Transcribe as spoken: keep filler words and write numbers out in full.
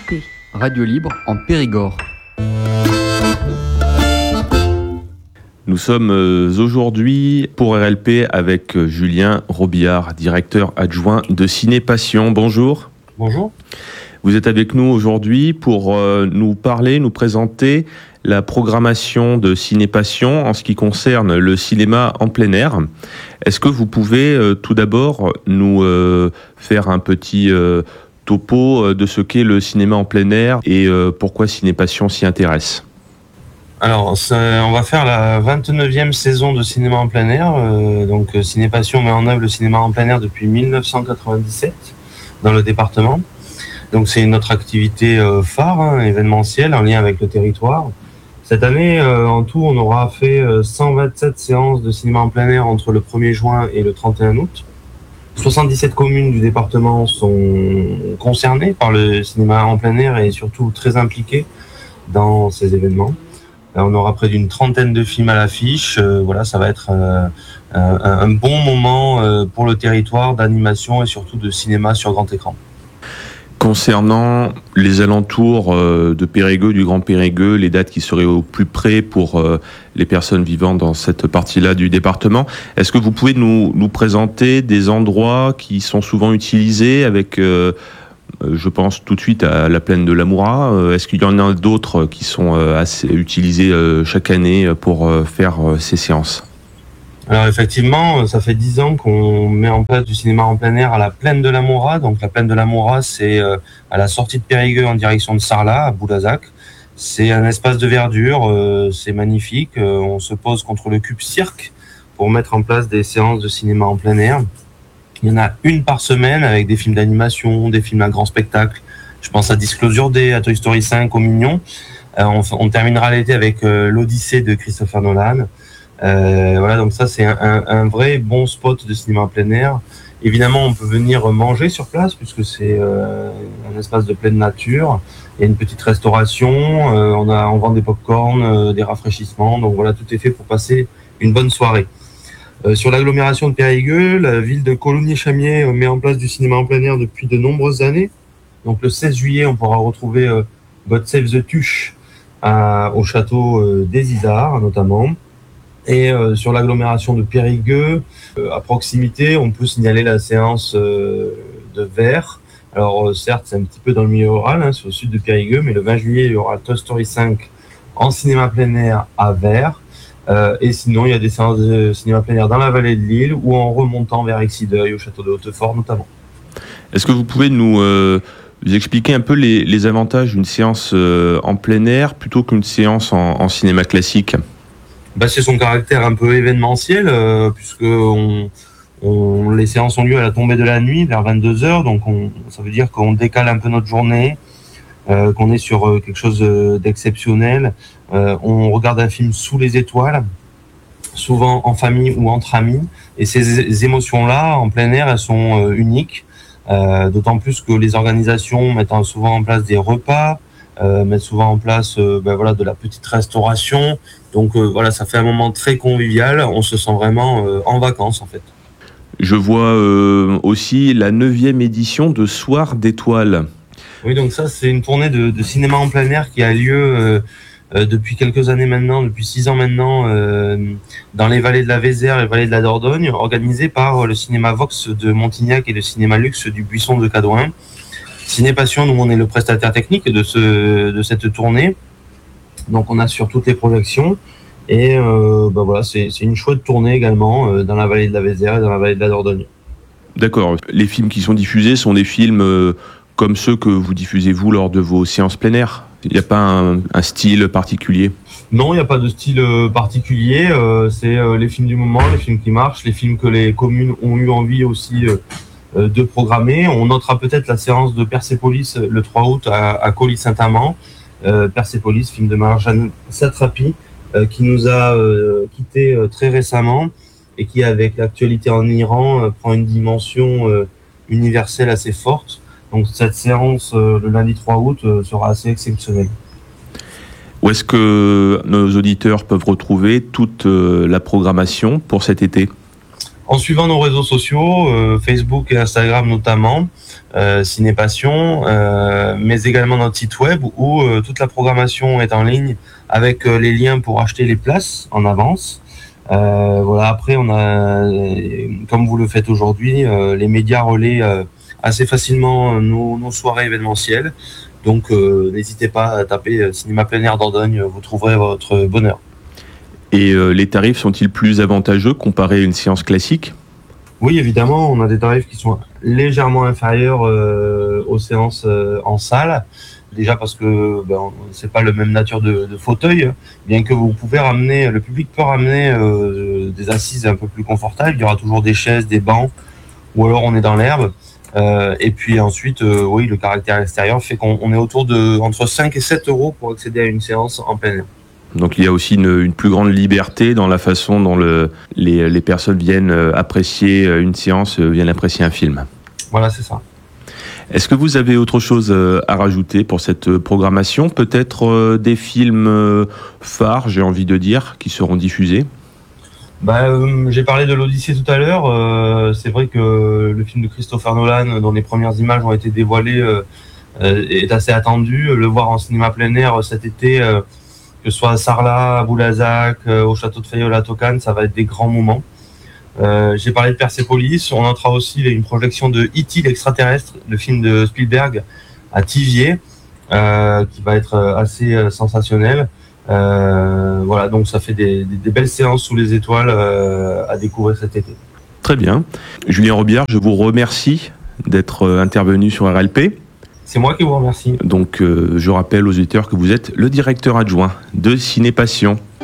P. Radio libre en Périgord. Nous sommes aujourd'hui pour R L P avec Julien Robillard, directeur adjoint de Ciné Passion. Bonjour. Bonjour. Vous êtes avec nous aujourd'hui pour nous parler, nous présenter la programmation de Ciné Passion en ce qui concerne le cinéma en plein air. Est-ce que vous pouvez tout d'abord nous faire un petit topo de ce qu'est le cinéma en plein air et pourquoi Ciné Passion s'y intéresse ? Alors, ça, on va faire la vingt-neuvième saison de cinéma en plein air. Euh, donc, Ciné Passion met en œuvre le cinéma en plein air depuis dix-neuf cent quatre-vingt-dix-sept dans le département. Donc, c'est notre activité euh, phare, hein, événementielle, en lien avec le territoire. Cette année, euh, en tout, on aura fait euh, cent vingt-sept séances de cinéma en plein air entre le premier juin et le trente et un août. soixante-dix-sept communes du département sont concernées par le cinéma en plein air et surtout très impliquées dans ces événements. On aura près d'une trentaine de films à l'affiche. Euh, voilà, ça va être euh, un, un bon moment euh, pour le territoire d'animation et surtout de cinéma sur grand écran. Concernant les alentours euh, de Périgueux, du Grand Périgueux, les dates qui seraient au plus près pour euh, les personnes vivant dans cette partie-là du département, est-ce que vous pouvez nous, nous présenter des endroits qui sont souvent utilisés avec... Euh, Je pense tout de suite à la plaine de l'Amoura. Est-ce qu'il y en a d'autres qui sont assez utilisés chaque année pour faire ces séances ? Alors effectivement, ça fait dix ans qu'on met en place du cinéma en plein air à la plaine de l'Amoura. Donc la plaine de l'Amoura, c'est à la sortie de Périgueux en direction de Sarlat, à Boulazac. C'est un espace de verdure, c'est magnifique. On se pose contre le cube cirque pour mettre en place des séances de cinéma en plein air. Il y en a une par semaine avec des films d'animation, des films à grand spectacle. Je pense à Disclosure Day, à Toy Story cinq, aux Mignons. Euh, on, on terminera l'été avec euh, l'Odyssée de Christopher Nolan. Euh, voilà, donc ça, c'est un, un, un vrai bon spot de cinéma en plein air. Évidemment, on peut venir manger sur place puisque c'est euh, un espace de pleine nature. Il y a une petite restauration. Euh, on, a, on vend des pop-corn, euh, des rafraîchissements. Donc voilà, tout est fait pour passer une bonne soirée. Euh, sur l'agglomération de Périgueux, la ville de Cologny-Chamiers met en place du cinéma en plein air depuis de nombreuses années. Donc le seize juillet, on pourra retrouver euh, God Save the Tuche à, au château euh, des Isards notamment. Et euh, sur l'agglomération de Périgueux, euh, à proximité, on peut signaler la séance euh, de Vers. Alors euh, certes, c'est un petit peu dans le milieu rural, hein, c'est au sud de Périgueux, mais le vingt juillet, il y aura Toy Story cinq en cinéma plein air à Vers. Euh, et sinon, il y a des séances de cinéma plein air dans la vallée de l'Isle ou en remontant vers Excideuil, au château de Hautefort notamment. Est-ce que vous pouvez nous, euh, nous expliquer un peu les, les avantages d'une séance euh, en plein air plutôt qu'une séance en, en cinéma classique ? Bah, c'est son caractère un peu événementiel, euh, puisque on, on, les séances ont lieu à la tombée de la nuit, vers vingt-deux heures, donc on, ça veut dire qu'on décale un peu notre journée, euh, qu'on est sur euh, quelque chose d'exceptionnel. Euh, on regarde un film sous les étoiles, souvent en famille ou entre amis, et ces émotions-là, en plein air, elles sont euh, uniques, euh, d'autant plus que les organisations mettent souvent en place des repas, euh, mettent souvent en place euh, ben voilà, de la petite restauration, donc euh, voilà, ça fait un moment très convivial, on se sent vraiment euh, en vacances en fait. Je vois euh, aussi la neuvième édition de Soir d'étoiles. Oui, donc ça, c'est une tournée de, de cinéma en plein air qui a lieu euh, euh, depuis quelques années maintenant, depuis six ans maintenant, euh, dans les vallées de la Vézère et les vallées de la Dordogne, organisée par le cinéma Vox de Montignac et le cinéma Luxe du Buisson de Cadouin. Ciné Passion, nous, on est le prestataire technique de, ce, de cette tournée. Donc, on assure toutes les projections. Et euh, bah voilà, c'est, c'est une chouette tournée également euh, dans la vallée de la Vézère et dans la vallée de la Dordogne. D'accord. Les films qui sont diffusés sont des films... Euh... comme ceux que vous diffusez vous lors de vos séances plein air ? Il n'y a pas un, un style particulier ? Non, il n'y a pas de style particulier. Euh, c'est euh, les films du moment, les films qui marchent, les films que les communes ont eu envie aussi euh, de programmer. On notera peut-être la séance de Persépolis le trois août à, à Colly-Saint-Amand. Euh, Persépolis, film de Marjane Satrapi, euh, qui nous a euh, quittés euh, très récemment et qui, avec l'actualité en Iran, euh, prend une dimension euh, universelle assez forte. Donc cette séance, euh, le lundi trois août, euh, sera assez exceptionnelle. Où est-ce que nos auditeurs peuvent retrouver toute euh, la programmation pour cet été ? En suivant nos réseaux sociaux, euh, Facebook et Instagram notamment, euh, Ciné Passion, euh, mais également notre site web où euh, toute la programmation est en ligne avec euh, les liens pour acheter les places en avance. Euh, voilà. Après, on a, euh, comme vous le faites aujourd'hui, euh, les médias relaient euh, assez facilement nos, nos soirées événementielles. Donc, euh, n'hésitez pas à taper euh, Cinéma plein air Dordogne, vous trouverez votre bonheur. Et euh, les tarifs sont-ils plus avantageux comparés à une séance classique ? Oui, évidemment, on a des tarifs qui sont légèrement inférieurs euh, aux séances euh, en salle. Déjà parce que ben, c'est pas la même nature de, de fauteuil, bien que vous pouvez ramener, le public peut ramener euh, des assises un peu plus confortables. Il y aura toujours des chaises, des bancs, ou alors on est dans l'herbe. Euh, et puis ensuite, euh, oui, le caractère extérieur fait qu'on on est autour de entre cinq et sept euros pour accéder à une séance en plein air. Donc il y a aussi une, une plus grande liberté dans la façon dont le, les, les personnes viennent apprécier une séance, viennent apprécier un film. Voilà, c'est ça. Est-ce que vous avez autre chose à rajouter pour cette programmation ? Peut-être des films phares, j'ai envie de dire, qui seront diffusés ? Bah, euh, j'ai parlé de l'Odyssée tout à l'heure. Euh, c'est vrai que le film de Christopher Nolan, dont les premières images ont été dévoilées, euh, est assez attendu. Le voir en cinéma plein air cet été, euh, que ce soit à Sarlat, à Boulazac, euh, au château de Fayolle à Tocane, ça va être des grands moments. Euh, j'ai parlé de Persepolis. On notera aussi une projection de E T l'extraterrestre, le film de Spielberg, à Thiviers, euh, qui va être assez euh, sensationnel. Euh, voilà, donc ça fait des, des, des belles séances sous les étoiles euh, à découvrir cet été. Très bien. Julien Robillard, je vous remercie d'être intervenu sur R L P. C'est moi qui vous remercie. Donc, euh, je rappelle aux auditeurs que vous êtes le directeur adjoint de Ciné Passion.